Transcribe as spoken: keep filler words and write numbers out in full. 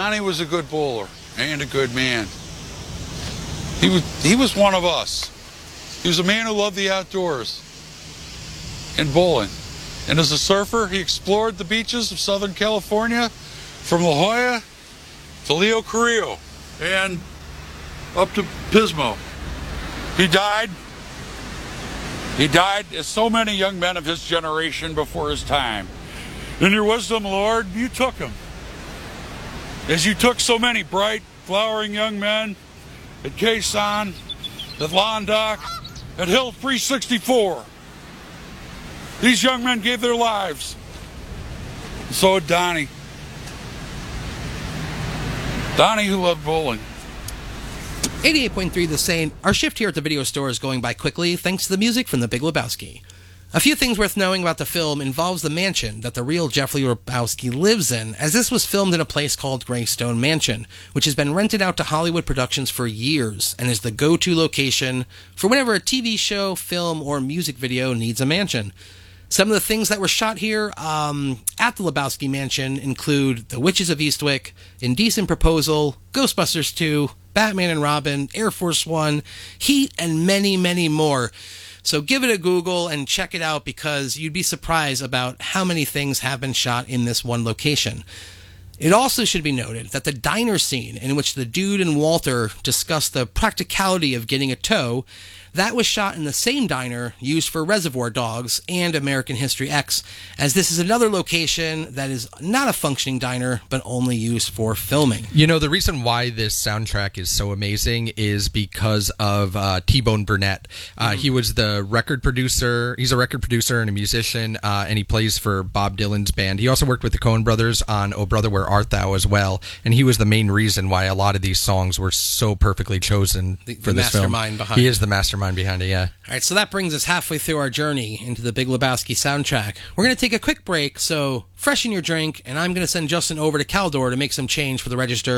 Donnie was a good bowler and a good man. He was, he was one of us. He was a man who loved the outdoors and bowling. And as a surfer, he explored the beaches of Southern California from La Jolla to Leo Carrillo and up to Pismo. He died. He died, as so many young men of his generation before his time. In your wisdom, Lord, you took him. As you took so many bright, flowering young men at Quezon, at Londoc, at Hill three sixty-four. These young men gave their lives. And so did Donnie. Donnie, who loved bowling. eighty-eight point three The Saint. Our shift here at the video store is going by quickly thanks to the music from The Big Lebowski. A few things worth knowing about the film involves the mansion that the real Jeffrey Lebowski lives in, as this was filmed in a place called Greystone Mansion, which has been rented out to Hollywood Productions for years and is the go-to location for whenever a T V show, film, or music video needs a mansion. Some of the things that were shot here um, at the Lebowski Mansion include The Witches of Eastwick, Indecent Proposal, Ghostbusters two, Batman and Robin, Air Force One, Heat, and many, many more. So give it a Google and check it out because you'd be surprised about how many things have been shot in this one location. It also should be noted that the diner scene in which the dude and Walter discuss the practicality of getting a tow, that was shot in the same diner used for Reservoir Dogs and American History X, as this is another location that is not a functioning diner, but only used for filming. You know, the reason why this soundtrack is so amazing is because of uh, T-Bone Burnett. Uh, mm-hmm. He was the record producer. He's a record producer and a musician, uh, and he plays for Bob Dylan's band. He also worked with the Coen brothers on Oh Brother, Where Art Thou as well, and he was the main reason why a lot of these songs were so perfectly chosen the, for the this film. Mastermind behind he it. is the mastermind behind it, yeah. All right, so that brings us halfway through our journey into the Big Lebowski soundtrack. We're going to take a quick break, so freshen your drink, and I'm going to send Justin over to Caldor to make some change for the register.